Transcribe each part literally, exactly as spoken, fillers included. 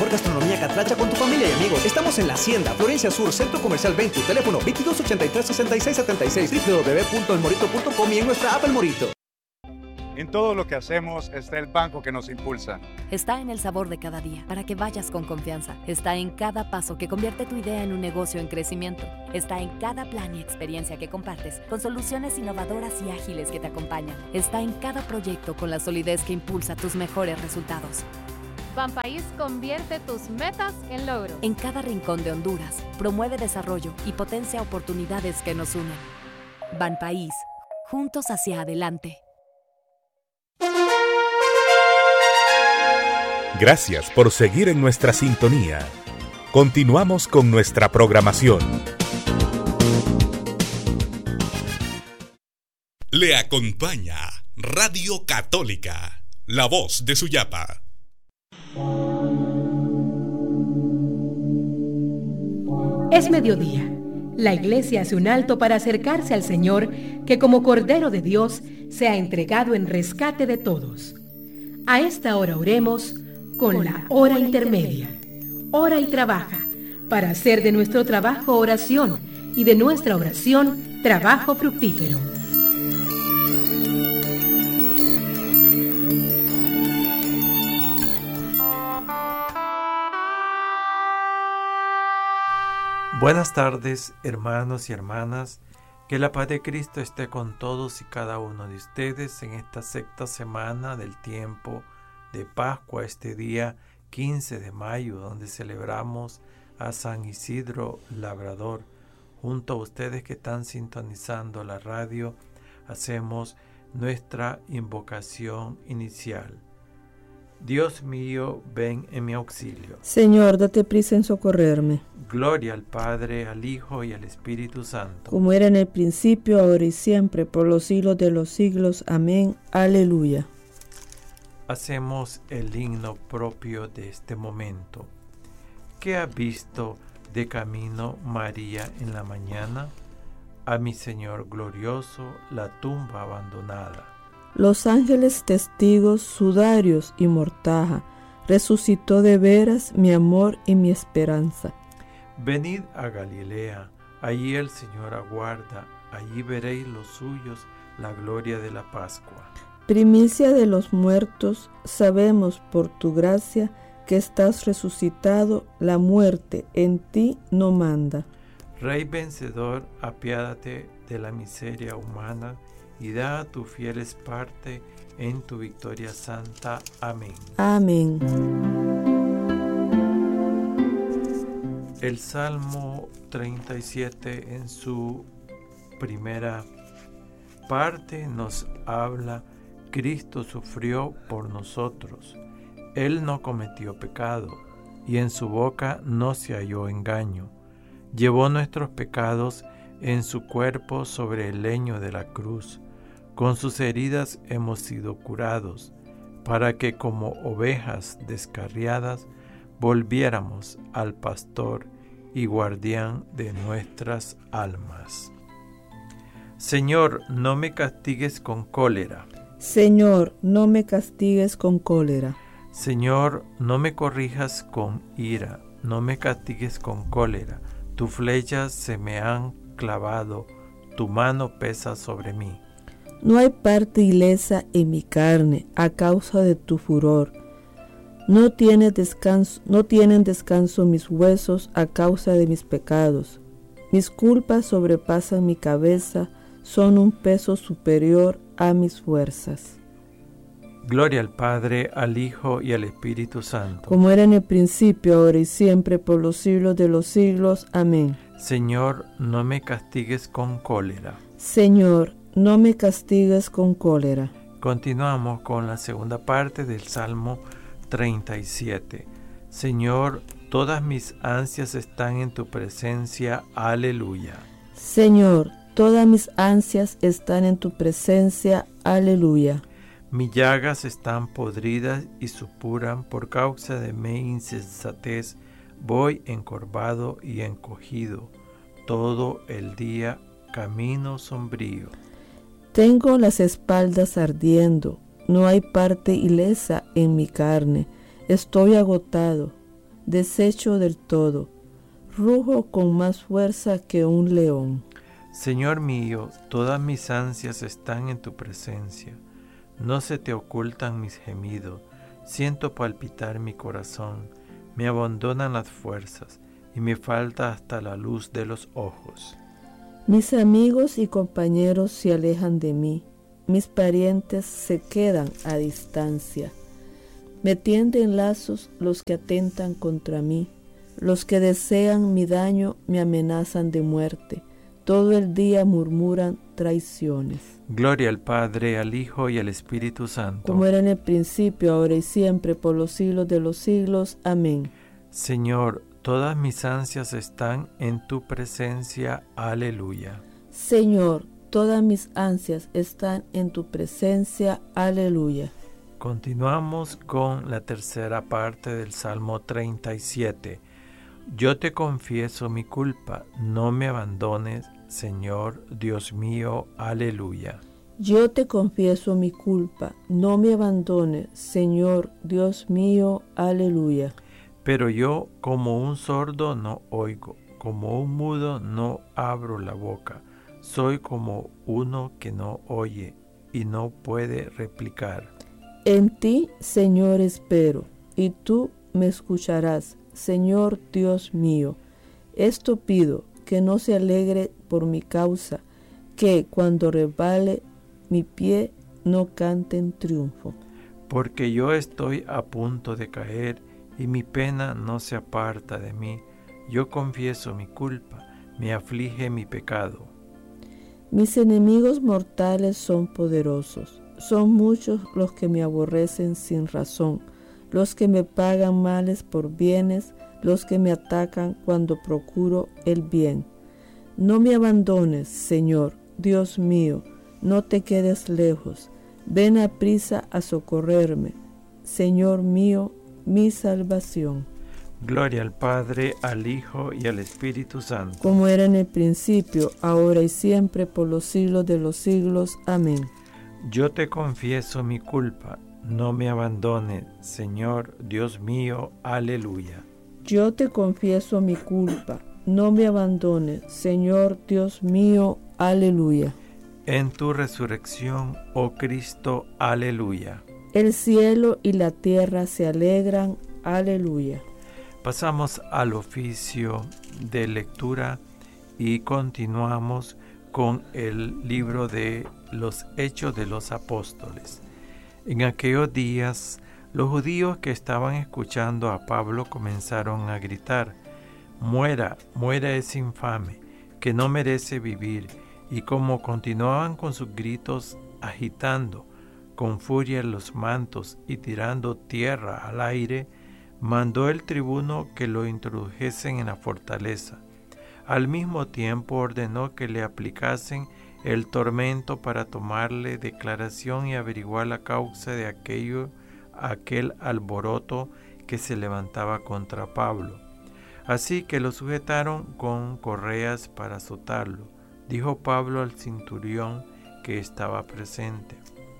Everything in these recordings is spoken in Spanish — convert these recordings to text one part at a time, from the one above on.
mejor gastronomía catracha con tu familia y amigos. Estamos en La Hacienda, Florencia Sur, Centro Comercial Ventu, teléfono veintidós ochenta y tres sesenta y seis setenta y seis, doble u doble u doble u punto el morito punto com y en nuestra app El Morito. En todo lo que hacemos está el banco que nos impulsa. Está en el sabor de cada día, para que vayas con confianza. Está en cada paso que convierte tu idea en un negocio en crecimiento. Está en cada plan y experiencia que compartes, con soluciones innovadoras y ágiles que te acompañan. Está en cada proyecto con la solidez que impulsa tus mejores resultados. Banpaís convierte tus metas en logros. En cada rincón de Honduras, promueve desarrollo y potencia oportunidades que nos unen. Banpaís, juntos hacia adelante. Gracias por seguir en nuestra sintonía. Continuamos con nuestra programación. Le acompaña Radio Católica, la voz de Suyapa. Es mediodía. La iglesia hace un alto para acercarse al Señor, que como Cordero de Dios se ha entregado en rescate de todos. A esta hora oremos con la hora intermedia. Ora y trabaja, para hacer de nuestro trabajo oración y de nuestra oración trabajo fructífero. Buenas tardes, hermanos y hermanas. Que la paz de Cristo esté con todos y cada uno de ustedes en esta sexta semana del tiempo de Pascua, este día quince de mayo, donde celebramos a San Isidro Labrador. Junto a ustedes que están sintonizando la radio, hacemos nuestra invocación inicial. Dios mío, ven en mi auxilio. Señor, date prisa en socorrerme. Gloria al Padre, al Hijo y al Espíritu Santo. Como era en el principio, ahora y siempre, por los siglos de los siglos. Amén. Aleluya. Hacemos el himno propio de este momento. ¿Qué ha visto de camino María en la mañana? A mi Señor glorioso, la tumba abandonada. Los ángeles testigos, sudarios y mortaja, resucitó de veras mi amor y mi esperanza. Venid a Galilea, allí el Señor aguarda, allí veréis los suyos la gloria de la Pascua. Primicia de los muertos, sabemos por tu gracia que estás resucitado, la muerte en ti no manda. Rey vencedor, apiádate de la miseria humana y da a tus fieles parte en tu victoria santa. Amén. Amén. El Salmo treinta y siete en su primera parte nos habla: Cristo sufrió por nosotros, Él no cometió pecado, y en su boca no se halló engaño. Llevó nuestros pecados en su cuerpo sobre el leño de la cruz. Con sus heridas hemos sido curados, para que como ovejas descarriadas volviéramos al pastor y guardián de nuestras almas. Señor, no me castigues con cólera. Señor, no me castigues con cólera. Señor, no me corrijas con ira, no me castigues con cólera. Tus flechas se me han clavado, tu mano pesa sobre mí. No hay parte ilesa en mi carne a causa de tu furor. No tiene descanso, no tienen descanso mis huesos a causa de mis pecados. Mis culpas sobrepasan mi cabeza, son un peso superior a mis fuerzas. Gloria al Padre, al Hijo y al Espíritu Santo. Como era en el principio, ahora y siempre, por los siglos de los siglos. Amén. Señor, no me castigues con cólera. Señor, no me castigues con cólera. Continuamos con la segunda parte del Salmo treinta y siete. Señor, todas mis ansias están en tu presencia. Aleluya. Señor, todas mis ansias están en tu presencia. Aleluya. Mis llagas están podridas y supuran por causa de mi insensatez. Voy encorvado y encogido, todo el día camino sombrío. Tengo las espaldas ardiendo, no hay parte ilesa en mi carne. Estoy agotado, deshecho del todo. Rujo con más fuerza que un león. Señor mío, todas mis ansias están en tu presencia. No se te ocultan mis gemidos. Siento palpitar mi corazón. Me abandonan las fuerzas y me falta hasta la luz de los ojos. Mis amigos y compañeros se alejan de mí. Mis parientes se quedan a distancia. Me tienden lazos los que atentan contra mí. Los que desean mi daño me amenazan de muerte. Todo el día murmuran traiciones. Gloria al Padre, al Hijo y al Espíritu Santo. Como era en el principio, ahora y siempre, por los siglos de los siglos. Amén. Señor, todas mis ansias están en tu presencia. Aleluya. Señor, todas mis ansias están en tu presencia. Aleluya. Continuamos con la tercera parte del Salmo treinta y siete. Yo te confieso mi culpa, no me abandones, Señor Dios mío. Aleluya. Yo te confieso mi culpa, no me abandones, Señor Dios mío. Aleluya. Pero yo como un sordo no oigo, como un mudo no abro la boca. Soy como uno que no oye y no puede replicar. En ti, Señor, espero, y tú me escucharás, Señor Dios mío. Esto pido, que no se alegre por mi causa, que cuando resbale mi pie no cante en triunfo. Porque yo estoy a punto de caer, y mi pena no se aparta de mí. Yo confieso mi culpa, me aflige mi pecado. Mis enemigos mortales son poderosos. Son muchos los que me aborrecen sin razón, los que me pagan males por bienes, los que me atacan cuando procuro el bien. No me abandones, Señor, Dios mío, no te quedes lejos. Ven a prisa a socorrerme, Señor mío, mi salvación. Gloria al Padre, al Hijo y al Espíritu Santo. Como era en el principio, ahora y siempre, por los siglos de los siglos. Amén. Yo te confieso mi culpa, no me abandones, Señor Dios mío. Aleluya. Yo te confieso mi culpa, no me abandones, Señor Dios mío. Aleluya. En tu resurrección, oh Cristo. Aleluya. El cielo y la tierra se alegran. Aleluya. Pasamos al oficio de lectura y continuamos con el libro de los Hechos de los Apóstoles. En aquellos días, los judíos que estaban escuchando a Pablo comenzaron a gritar: «Muera, muera ese infame, que no merece vivir». Y como continuaban con sus gritos, agitando con furia los mantos y tirando tierra al aire, mandó el tribuno que lo introdujesen en la fortaleza. Al mismo tiempo ordenó que le aplicasen el tormento para tomarle declaración y averiguar la causa de aquello, aquel alboroto que se levantaba contra Pablo. Así que lo sujetaron con correas para azotarlo. Dijo Pablo al centurión que estaba presente: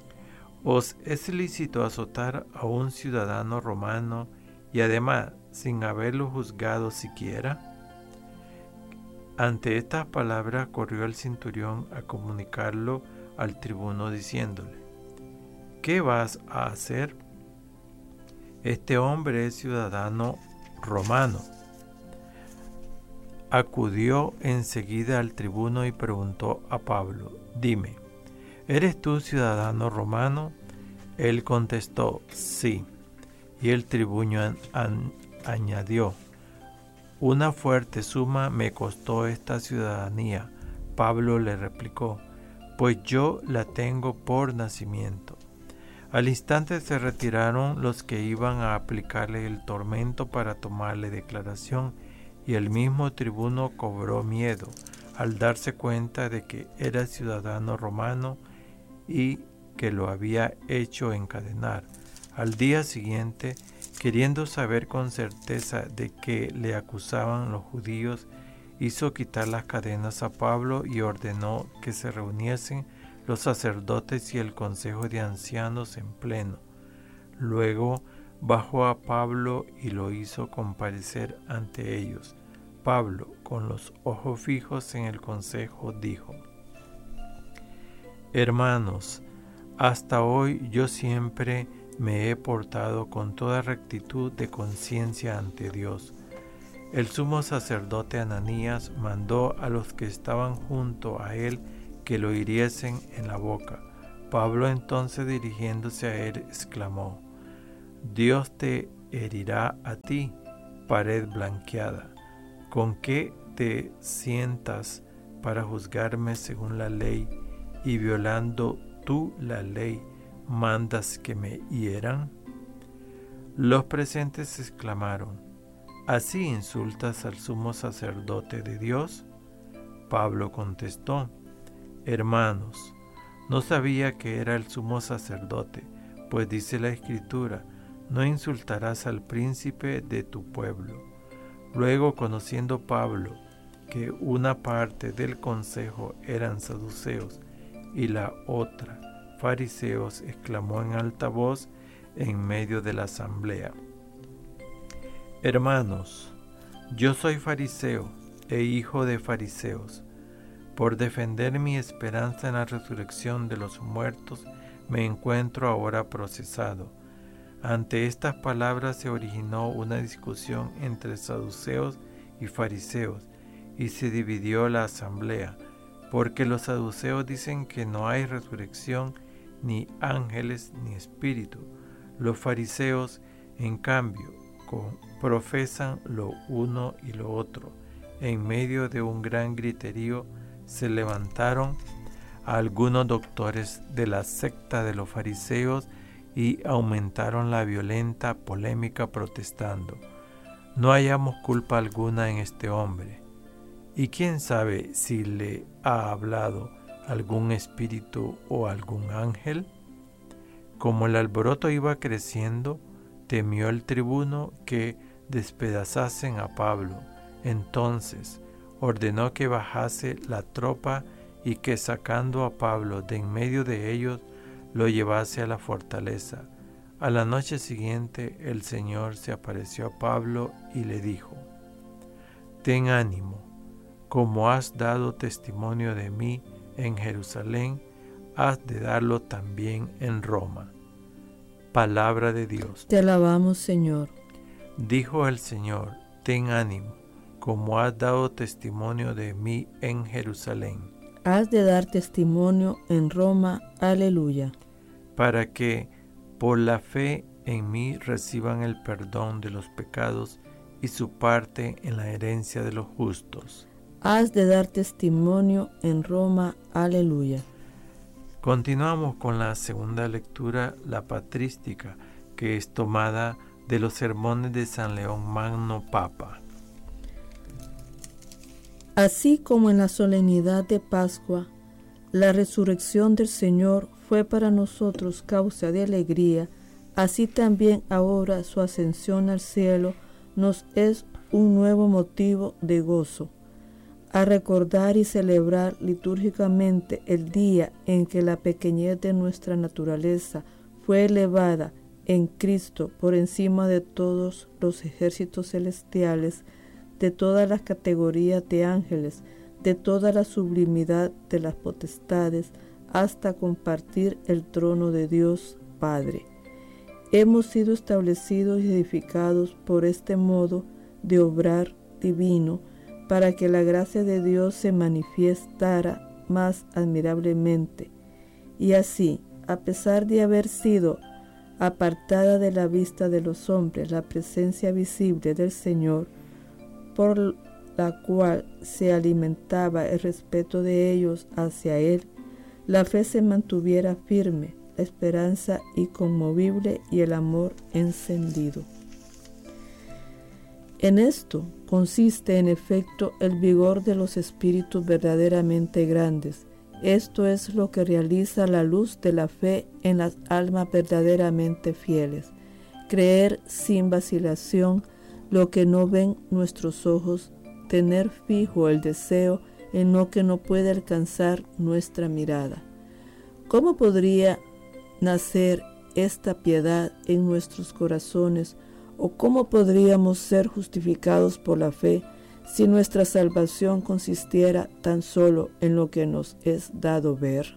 ¿Os es lícito azotar a un ciudadano romano y además sin haberlo juzgado siquiera? Ante estas palabras corrió el centurión a comunicarlo al tribuno diciéndole: ¿qué vas a hacer? Este hombre es ciudadano romano. Acudió enseguida al tribuno y preguntó a Pablo: dime, ¿eres tú ciudadano romano? Él contestó: sí. Y el tribuno an- an- añadió: una fuerte suma me costó esta ciudadanía. Pablo le replicó: pues yo la tengo por nacimiento. Al instante se retiraron los que iban a aplicarle el tormento para tomarle declaración, y el mismo tribuno cobró miedo al darse cuenta de que era ciudadano romano y que lo había hecho encadenar. Al día siguiente, queriendo saber con certeza de que le acusaban los judíos, hizo quitar las cadenas a Pablo y ordenó que se reuniesen los sacerdotes y el consejo de ancianos en pleno. Luego bajó a Pablo y lo hizo comparecer ante ellos. Pablo, con los ojos fijos en el consejo, dijo: Hermanos, hasta hoy yo siempre me he portado con toda rectitud de conciencia ante Dios. El sumo sacerdote Ananías mandó a los que estaban junto a él que lo hiriesen en la boca. Pablo entonces, dirigiéndose a él, exclamó: Dios te herirá a ti, pared blanqueada. ¿Con qué te sientas para juzgarme según la ley, y violando tú la ley, mandas que me hieran? Los presentes exclamaron: ¿Así insultas al sumo sacerdote de Dios? Pablo contestó: Hermanos, no sabía que era el sumo sacerdote, pues dice la Escritura: no insultarás al príncipe de tu pueblo. Luego, conociendo Pablo que una parte del consejo eran saduceos y la otra fariseos, exclamó en alta voz en medio de la asamblea: Hermanos, yo soy fariseo e hijo de fariseos. Por defender mi esperanza en la resurrección de los muertos, me encuentro ahora procesado. Ante estas palabras se originó una discusión entre saduceos y fariseos, y se dividió la asamblea, porque los saduceos dicen que no hay resurrección, ni ángeles, ni espíritu. Los fariseos, en cambio, profesan lo uno y lo otro. En medio de un gran griterío se levantaron algunos doctores de la secta de los fariseos y aumentaron la violenta polémica protestando: no hallamos culpa alguna en este hombre. ¿Y quién sabe si le ha hablado algún espíritu o algún ángel? Como el alboroto iba creciendo, temió el tribuno que despedazasen a Pablo. Entonces ordenó que bajase la tropa y que, sacando a Pablo de en medio de ellos, lo llevase a la fortaleza. A la noche siguiente el Señor se apareció a Pablo y le dijo: Ten ánimo, como has dado testimonio de mí en Jerusalén, has de darlo también en Roma. Palabra de Dios. Te alabamos, Señor. Dijo el Señor: Ten ánimo, como has dado testimonio de mí en Jerusalén, has de dar testimonio en Roma. Aleluya. Para que por la fe en mí reciban el perdón de los pecados y su parte en la herencia de los justos. Has de dar testimonio en Roma. Aleluya. Continuamos con la segunda lectura, la patrística, que es tomada de los sermones de San León Magno Papa. Así como en la solemnidad de Pascua, la resurrección del Señor fue para nosotros causa de alegría, así también ahora su ascensión al cielo nos es un nuevo motivo de gozo. A recordar y celebrar litúrgicamente el día en que la pequeñez de nuestra naturaleza fue elevada en Cristo por encima de todos los ejércitos celestiales, de todas las categorías de ángeles, de toda la sublimidad de las potestades, hasta compartir el trono de Dios Padre. Hemos sido establecidos y edificados por este modo de obrar divino, para que la gracia de Dios se manifestara más admirablemente. Y así, a pesar de haber sido apartada de la vista de los hombres la presencia visible del Señor, por la cual se alimentaba el respeto de ellos hacia Él, la fe se mantuviera firme, la esperanza inconmovible y el amor encendido. En esto consiste en efecto el vigor de los espíritus verdaderamente grandes. Esto es lo que realiza la luz de la fe en las almas verdaderamente fieles. Creer sin vacilación lo que no ven nuestros ojos, tener fijo el deseo en lo que no puede alcanzar nuestra mirada. ¿Cómo podría nacer esta piedad en nuestros corazones, o cómo podríamos ser justificados por la fe si nuestra salvación consistiera tan solo en lo que nos es dado ver.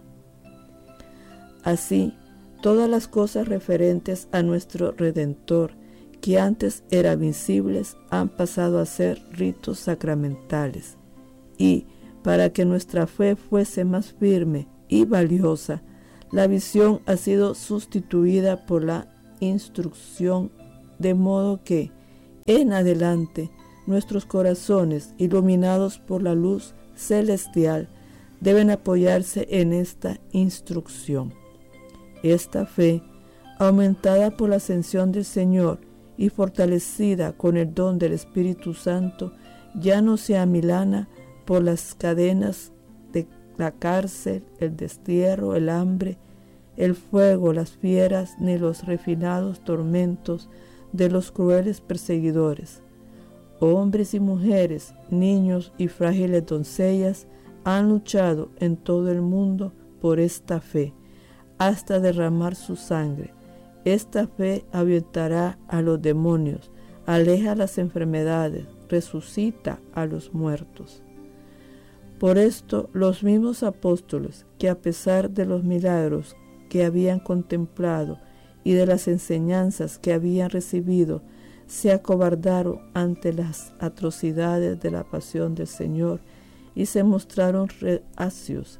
Así, todas las cosas referentes a nuestro Redentor, que antes eran visibles, han pasado a ser ritos sacramentales. Y, para que nuestra fe fuese más firme y valiosa, la visión ha sido sustituida por la instrucción, de modo que, en adelante, nuestros corazones, iluminados por la luz celestial, deben apoyarse en esta instrucción. Esta fe, aumentada por la ascensión del Señor y fortalecida con el don del Espíritu Santo, ya no se amilana por las cadenas de la cárcel, el destierro, el hambre, el fuego, las fieras, ni los refinados tormentos de los crueles perseguidores. Hombres y mujeres, niños y frágiles doncellas han luchado en todo el mundo por esta fe, hasta derramar su sangre. Esta fe ahuyentará a los demonios, aleja las enfermedades, resucita a los muertos. Por esto, los mismos apóstoles, que a pesar de los milagros que habían contemplado y de las enseñanzas que habían recibido, se acobardaron ante las atrocidades de la pasión del Señor y se mostraron reacios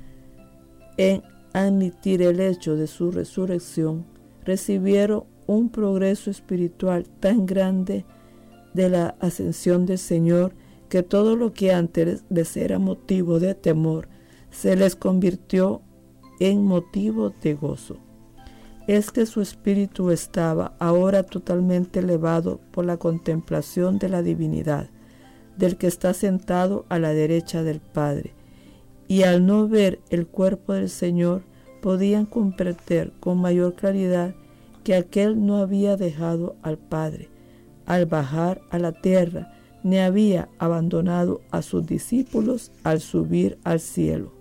en admitir el hecho de su resurrección, recibieron un progreso espiritual tan grande de la ascensión del Señor que todo lo que antes les era motivo de temor se les convirtió en motivo de gozo. Es que su espíritu estaba ahora totalmente elevado por la contemplación de la divinidad, del que está sentado a la derecha del Padre, y al no ver el cuerpo del Señor, podían comprender con mayor claridad que aquél no había dejado al Padre al bajar a la tierra, ni había abandonado a sus discípulos al subir al cielo.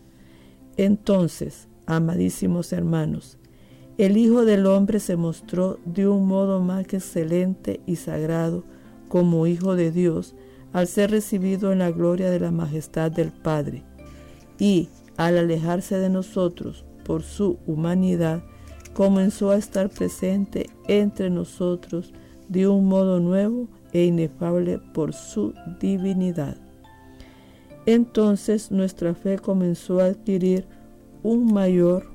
Entonces, amadísimos hermanos, el Hijo del Hombre se mostró de un modo más que excelente y sagrado como Hijo de Dios, al ser recibido en la gloria de la majestad del Padre, y al alejarse de nosotros por su humanidad, comenzó a estar presente entre nosotros de un modo nuevo e inefable por su divinidad. Entonces nuestra fe comenzó a adquirir un mayor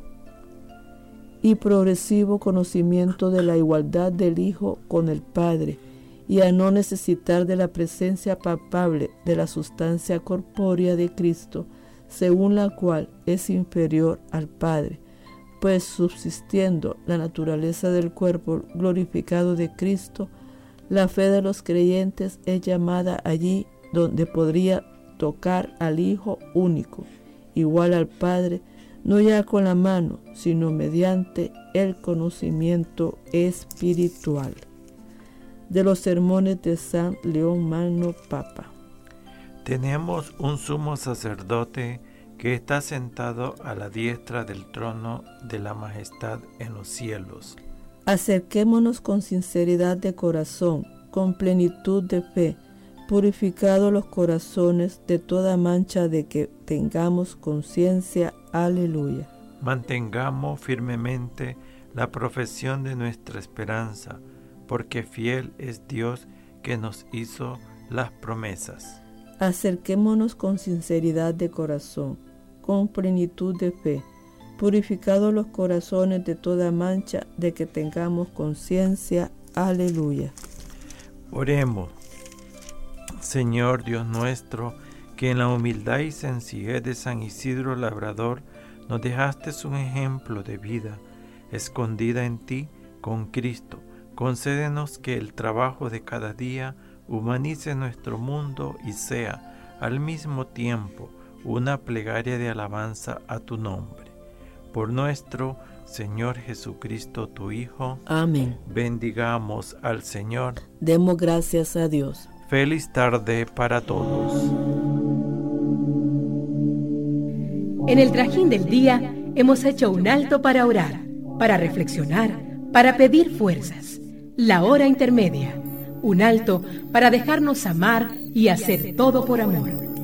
y progresivo conocimiento de la igualdad del Hijo con el Padre, y a no necesitar de la presencia palpable de la sustancia corpórea de Cristo, según la cual es inferior al Padre, pues subsistiendo la naturaleza del cuerpo glorificado de Cristo, la fe de los creyentes es llamada allí donde podría tocar al Hijo único, igual al Padre, no ya con la mano, sino mediante el conocimiento espiritual. De los sermones de San León Magno, Papa. Tenemos un sumo sacerdote que está sentado a la diestra del trono de la majestad en los cielos. Acerquémonos con sinceridad de corazón, con plenitud de fe, purificados los corazones de toda mancha, de que tengamos conciencia. Aleluya. Mantengamos firmemente la profesión de nuestra esperanza, porque fiel es Dios que nos hizo las promesas. Acerquémonos con sinceridad de corazón, con plenitud de fe, purificados los corazones de toda mancha, de que tengamos conciencia. Aleluya. Oremos. Señor Dios nuestro, que en la humildad y sencillez de San Isidro Labrador nos dejaste un ejemplo de vida escondida en ti con Cristo. Concédenos que el trabajo de cada día humanice nuestro mundo y sea, al mismo tiempo, una plegaria de alabanza a tu nombre. Por nuestro Señor Jesucristo, tu Hijo. Amén. Bendigamos al Señor. Demos gracias a Dios. Feliz tarde para todos. En el trajín del día hemos hecho un alto para orar. para reflexionar, para pedir fuerzas. La hora intermedia, un alto para dejarnos amar y hacer todo por amor.